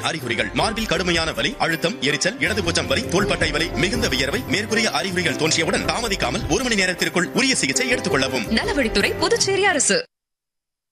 அறிகுறிகள்: மார்பில் கடுமையான வலி, அழுத்தம், எரிச்சல், இடது புஜம் வலி, தோள்பட்டை வலி, மிகுந்த வியர்வை. மேற்கூறிய அறிகுறிகள் தோன்றியவுடன் தாமதிக்காமல் 1 மணி நேரத்திற்குள் உரிய சிகிச்சை எடுத்துக் கொள்ளவும். நலவழித்துறை, புதுச்சேரி அரசு.